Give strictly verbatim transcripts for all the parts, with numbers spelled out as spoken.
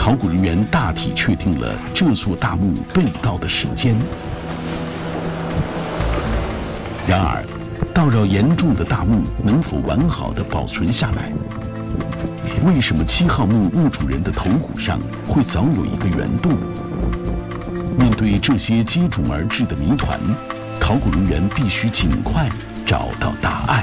考古人员大体确定了这座大墓被盗的时间。然而，盗扰严重的大墓能否完好的保存下来？为什么七号墓墓主人的头骨上会早有一个圆洞？面对这些接踵而至的谜团，考古人员必须尽快找到答案。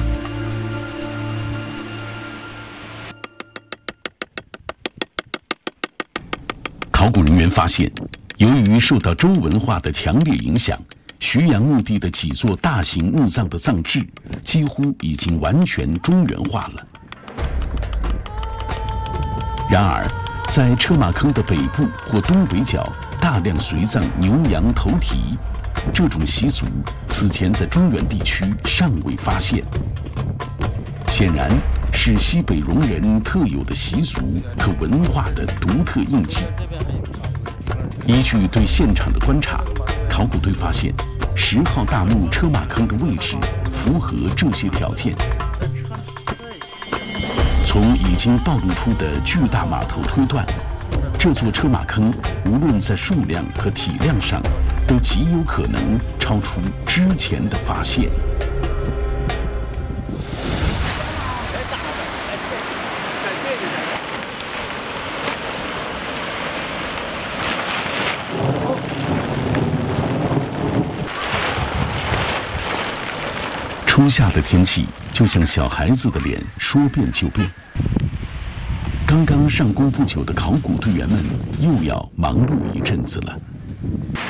考古人员发现，由于受到周文化的强烈影响，徐阳墓地的几座大型墓葬的葬制几乎已经完全中原化了。然而，在车马坑的北部或东北角大量随葬牛羊头蹄，这种习俗此前在中原地区尚未发现。显然，是西北戎人特有的习俗和文化的独特印记。依据对现场的观察，考古队发现十号大墓车马坑的位置符合这些条件。从已经暴露出的巨大码头推断，这座车马坑无论在数量和体量上，都极有可能超出之前的发现。初夏的天气就像小孩子的脸，说变就变。刚刚上工不久的考古队员们又要忙碌一阵子了。